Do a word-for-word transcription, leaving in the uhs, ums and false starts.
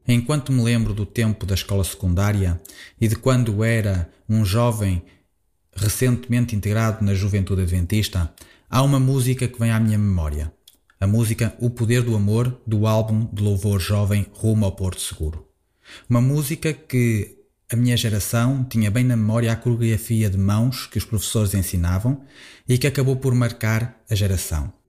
Enquanto me lembro do tempo da escola secundária e de quando era um jovem recentemente integrado na Juventude Adventista, há uma música que vem à minha memória. A música O Poder do Amor, do álbum de louvor jovem Rumo ao Porto Seguro. Uma música que a minha geração tinha bem na memória a coreografia de mãos que os professores ensinavam e que acabou por marcar a geração.